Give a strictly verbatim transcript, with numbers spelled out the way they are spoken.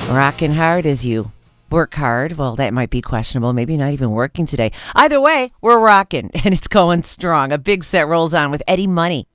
Rocking hard as you work hard. Well, that might be questionable. Maybe not even working today. Either way, we're rocking and it's going strong. A big set rolls on with Eddie Money.